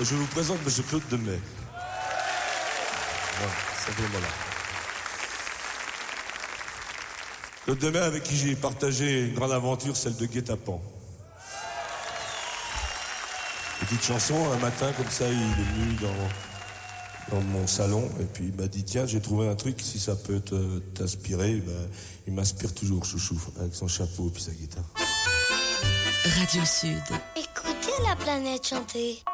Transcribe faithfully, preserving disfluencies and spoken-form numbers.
Je vous présente M. Claude Demey. Voilà, simplement là. Claude Demey, avec qui j'ai partagé une grande aventure, celle de Guet-apens. Petite chanson, un matin, comme ça, il est venu dans, dans mon salon, et puis il m'a dit, tiens, j'ai trouvé un truc, si ça peut te, t'inspirer, ben, il m'inspire toujours, chouchou, avec son chapeau et puis sa guitare. Radio Sud. Écoutez la planète chanter.